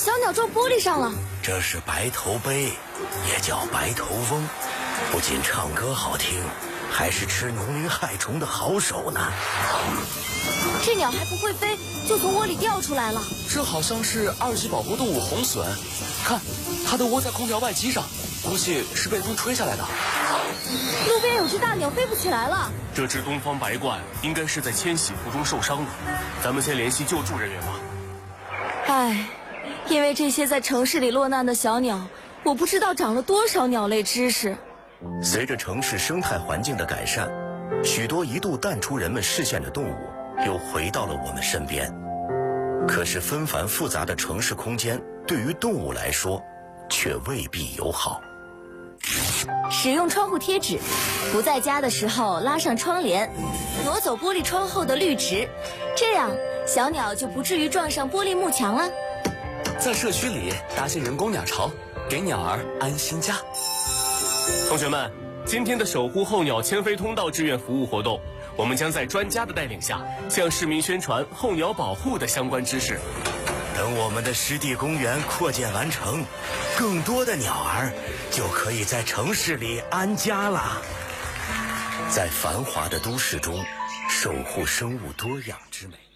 小鸟撞玻璃上了。 这是白头鹎，也叫白头翁，不仅唱歌好听，还是吃农林害虫的好手呢。 这鸟还不会飞，就从窝里掉出来了。 这好像是2级保护动物红隼，看，它的窝在空调外机上，估计是被风吹下来的。 路边有只大鸟飞不起来了。 这只东方白鹳应该是在迁徙途中受伤了，咱们先联系救助人员吧。 唉，因为这些在城市里落难的小鸟，我不知道长了多少鸟类知识。 随着城市生态环境的改善，许多一度淡出人们视线的动物又回到了我们身边。可是纷繁复杂的城市空间对于动物来说却未必友好。 使用窗户贴纸，不在家的时候拉上窗帘，挪走玻璃窗后的绿植，这样小鸟就不至于撞上玻璃幕墙了。 在社区里搭些人工鸟巢，给鸟儿安心家。 同学们，今天的守护候鸟迁飞通道志愿服务活动，我们将在专家的带领下，向市民宣传候鸟保护的相关知识。 等我们的湿地公园扩建完成，更多的鸟儿就可以在城市里安家了。在繁华的都市中，守护生物多样之美。